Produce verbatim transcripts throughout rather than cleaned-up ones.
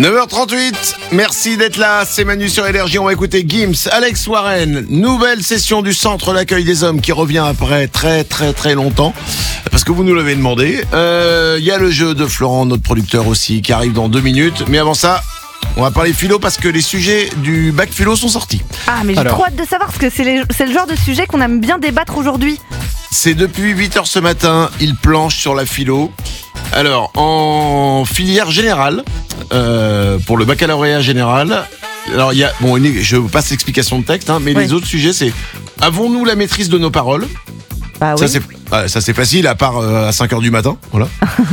neuf heures trente-huit, merci d'être là, c'est Manu sur Énergie, on va écouter Gims, Alex Warren, nouvelle session du Centre d'accueil des hommes qui revient après très très très longtemps, parce que vous nous l'avez demandé. Il euh, y a le jeu de Florent, notre producteur aussi, qui arrive dans deux minutes, mais avant ça, on va parler philo parce que les sujets du bac philo sont sortis. Ah mais j'ai Alors, trop hâte de savoir parce que c'est, les, c'est le genre de sujet qu'on aime bien débattre aujourd'hui. C'est depuis huit heures ce matin, il planche sur la philo. Alors, en filière générale, euh, pour le baccalauréat général, alors il y a, bon, je passe l'explication de texte, hein, mais oui. Les autres sujets, c'est avons-nous la maîtrise de nos paroles ? Bah ça, oui. c'est, ouais, ça c'est facile, à part euh, à cinq heures du matin, voilà.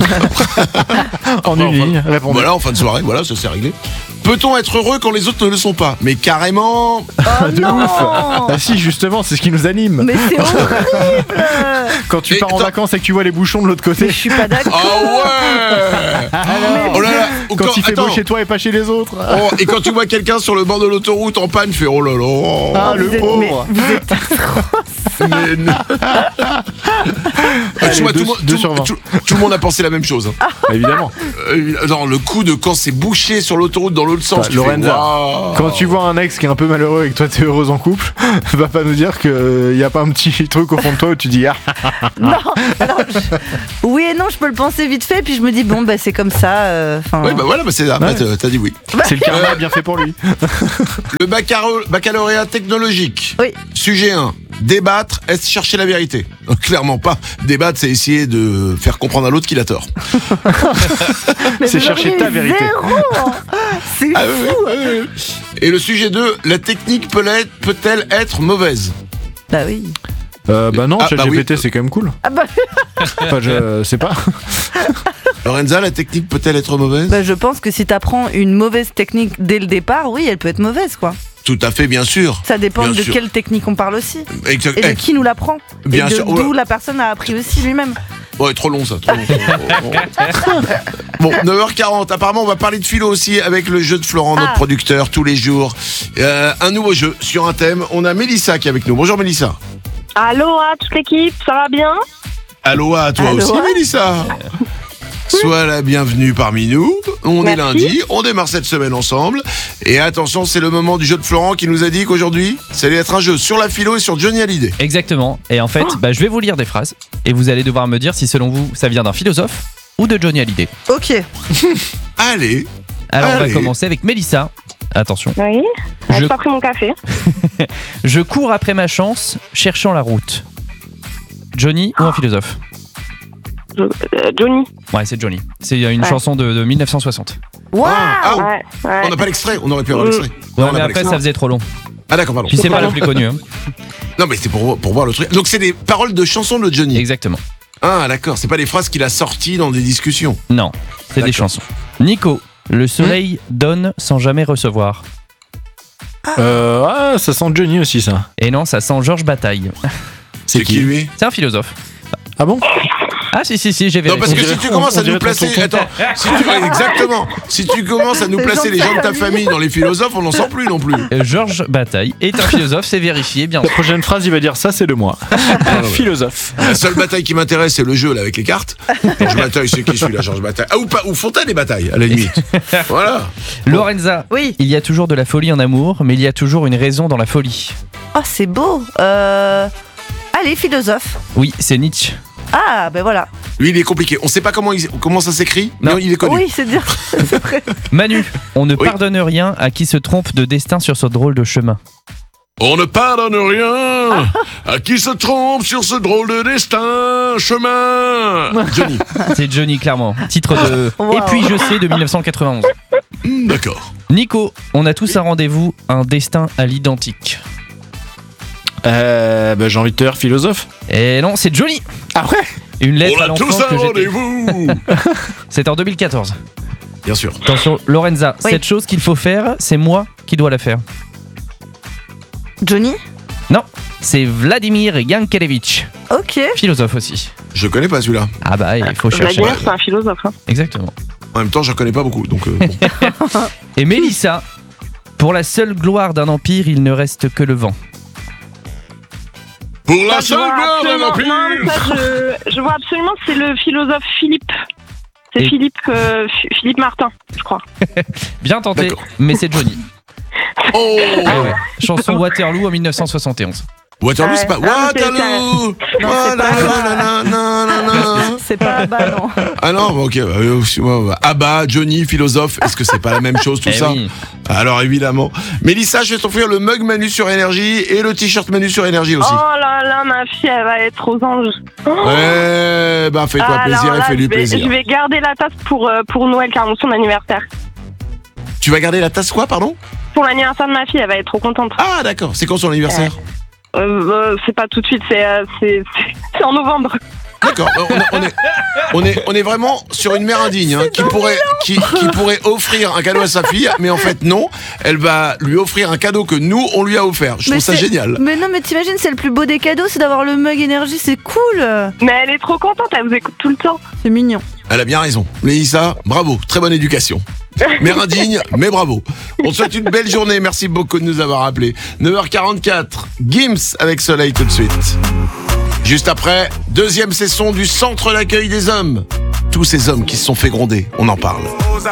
En une ligne, répondez. Voilà, en fin de soirée, voilà, ça c'est réglé. Peut-on être heureux quand les autres ne le sont pas ? Mais carrément. Oh de non. ouf. Ah si, justement, c'est ce qui nous anime. Mais c'est horrible. Quand tu Et pars en attends. vacances et que tu vois les bouchons de l'autre côté. Mais je suis pas d'accord. Ah ouais. Alors, Oh là là. Ou quand, il fait attends. beau chez toi et pas chez les autres. Oh, et quand tu vois quelqu'un sur le bord de l'autoroute en panne, fais oh là là. Ah, Vous le êtes- pauvre. mais vous êtes Mais non. Allez, Tu vois, deux- tout, le monde- deux tout- sur vingt. tout- tout le monde a pensé la même chose. hein. Évidemment. Euh, genre le coup de quand c'est bouché sur l'autoroute dans l'autre sens. Bah, tu fais, Lorenza, waouh. Quand tu vois un ex qui est un peu malheureux et que toi t'es heureuse en couple, va pas nous dire qu'il n'y a pas un petit truc au fond de toi où tu dis ah. Non, alors, je- oui et non, je peux le penser vite fait, puis je me dis bon bah c'est comme ça. euh, Enfin. Oui, bah voilà, bah c'est après Ouais. t'as- t'as dit oui. C'est le karma bien fait pour lui. Le baccaro- baccalauréat technologique. Oui. Sujet un. Débattre, est-ce chercher la vérité ? Euh, Clairement pas. Débattre, c'est essayer de faire comprendre à l'autre qu'il a tort. Mais c'est vous chercher auriez ta vérité. zéro. C'est Ah, fou. oui, oui, oui, oui. Et le sujet deux. La technique peut être, peut-elle être mauvaise ? Bah oui. Euh, bah non, Ah, bah ChatGPT oui. c'est quand même cool. Ah bah, Enfin, je sais pas. Lorenza, la technique peut-elle être mauvaise ? bah je pense que si t'apprends une mauvaise technique dès le départ, oui, elle peut être mauvaise quoi. Tout à fait, bien sûr. Ça dépend Bien de sûr. quelle technique on parle aussi. Exact- Et de eh, qui nous l'apprend. Bien et de, sûr, d'où ouais. la personne a appris aussi lui-même. Ouais, trop long ça, trop long. Bon, neuf heures quarante, apparemment on va parler de philo aussi avec le jeu de Florent, notre Ah. producteur, tous les jours. Euh, un nouveau jeu sur un thème. On a Mélissa qui est avec nous. Bonjour Mélissa. Allô à toute l'équipe, ça va bien? Aloha à toi Aloha. aussi Mélissa. Sois la bienvenue parmi nous. On est Merci. lundi, on démarre cette semaine ensemble. Et attention, c'est le moment du jeu de Florent qui nous a dit qu'aujourd'hui, ça allait être un jeu sur la philo et sur Johnny Hallyday. Exactement. Et en fait, bah, je vais vous lire des phrases et vous allez devoir me dire si selon vous ça vient d'un philosophe ou de Johnny Hallyday. Ok. Allez, Alors on Allez. va commencer avec Mélissa. Attention. Oui. Je- J'ai pas pris mon café. Je cours après ma chance, cherchant la route. Johnny ou un philosophe ? Je- euh, Johnny. Ouais, c'est Johnny. C'est une Ouais. chanson de, de mille neuf cent soixante. Waouh. Ah, oh, Ouais, ouais. on n'a pas l'extrait, on aurait pu avoir l'extrait. Non, Ouais, on n'a mais pas après l'extrait. ça faisait trop long. Ah d'accord, pardon. Puis c'est pas le plus connu. hein. Non mais c'est pour, pour voir le truc. Donc c'est des paroles de chansons de Johnny. Exactement. Ah d'accord, c'est pas des phrases qu'il a sorties dans des discussions. Non, c'est des D'accord. chansons. Nico, le soleil donne sans jamais recevoir. Euh, ah, ça sent Johnny aussi ça. Et non, ça sent Georges Bataille. C'est qui lui ? C'est un philosophe. Ah bon? Ah si si si, j'ai Non vérifié. parce que On si dirait- tu commences on à nous dirait placer, ton tonton. attends, si tu exactement, si tu commences à nous Les placer gens les de gens de ta ta famille dans les philosophes, on n'en sort plus non plus. Euh, Georges Bataille est un philosophe, c'est vérifié, bien La sûr. prochaine phrase, il va dire ça, c'est de moi. Philosophe. La seule bataille qui m'intéresse, c'est le jeu là avec les cartes. Georges Bataille, c'est qui celui-là, Georges Bataille? Ah ou pas, ou Fontaine et Bataille, à la limite. Voilà. Lorenza, Oui. il y a toujours de la folie en amour, mais il y a toujours une raison dans la folie. Oh c'est beau. Euh... Allez philosophe. Oui, c'est Nietzsche. Ah ben voilà. Lui, il est compliqué. On sait pas comment, il- comment ça s'écrit, mais Non. il est connu. Oui c'est dire. C'est vrai. Manu, on ne Oui. pardonne rien à qui se trompe de destin sur ce drôle de chemin. On ne pardonne rien à qui se trompe sur ce drôle de destin, chemin. Johnny. C'est Johnny, clairement. Titre de Wow. Et puis je sais de mille neuf cent quatre-vingt-onze. Hmm, D'accord. Nico, on a tous un rendez-vous, un destin à l'identique. Euh, bah, j'ai envie de te dire philosophe. Et non, c'est Johnny. Ah ouais? Une lettre On à a l'enfant tous un que j'étais. rendez-vous. C'était en deux mille quatorze. Bien sûr. Attention, Lorenza, Oui. cette chose qu'il faut faire, c'est moi qui dois la faire. Johnny. Non, c'est Vladimir Yankelevitch, Ok. philosophe aussi. Je connais pas celui-là. Ah bah, il faut chercher. Vladimir, c'est un philosophe. Hein. Exactement. En même temps, je connais pas beaucoup, donc. euh, bon. Et Mélissa, pour la seule gloire d'un empire, il ne reste que le vent. Pour la Ça, je seule vois gloire de absolument- non, mais l'empire. ça, je, je vois absolument, c'est le philosophe Philippe. C'est Et- Philippe, euh, F- Philippe Martin, je crois. Bien tenté, D'accord. mais c'est Johnny. Oh Ouais, ouais. Chanson Waterloo en dix-neuf cent soixante et onze. Waterloo, c'est pas. Ouais. Ah, c'est- Waterloo Non, c'est pas Waterloo, nanana. C'est pas là-bas, non. Ah non, bon, ok. bah, euh, ouais, ouais. Abba, Johnny, philosophe, est-ce que c'est pas la même chose tout Eh ça oui. Alors évidemment. Mélissa, je vais t'offrir le mug Manu sur énergie et le t-shirt Manu sur énergie aussi. Oh là là, ma fille, elle va être aux anges. Oh. Ouais, bah fais-toi Ah, plaisir alors et là, fais-lui je vais- plaisir. Je vais garder la tasse pour, euh, pour Noël, car son anniversaire. Tu vas garder la tasse quoi, pardon Pour l'anniversaire de ma fille, elle va être trop contente. Ah d'accord, c'est quand son anniversaire Euh, euh, c'est pas tout de suite, c'est euh, c'est- c'est en novembre. D'accord, on, on est, on, est, on est vraiment sur une mère indigne hein, qui, pourrait, qui, qui pourrait offrir un cadeau à sa fille, mais en fait non, elle va lui offrir un cadeau que nous, on lui a offert. Je Mais trouve ça c'est- génial. Mais non, mais t'imagines, c'est le plus beau des cadeaux, c'est d'avoir le mug énergie, c'est cool. Mais elle est trop contente, elle vous écoute tout le temps. C'est mignon. Elle a bien raison. Mélissa, bravo, très bonne éducation. Mère indigne, mais bravo. On te souhaite une belle journée, merci beaucoup de nous avoir appelés. neuf heures quarante-quatre, Gims avec Soleil tout de suite. Juste après, deuxième session du centre d'accueil des hommes. Tous ces hommes qui se sont fait gronder, on en parle.